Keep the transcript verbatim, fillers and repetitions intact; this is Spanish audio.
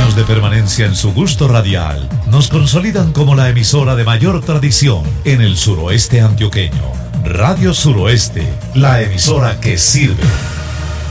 años de permanencia en su gusto radial nos consolidan como la emisora de mayor tradición en el suroeste antioqueño. Radio Suroeste, la emisora que sirve.